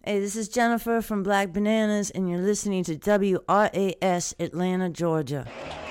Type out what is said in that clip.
Hey, this is Jennifer from Black Bananas, and you're listening to WRAS Atlanta, Georgia.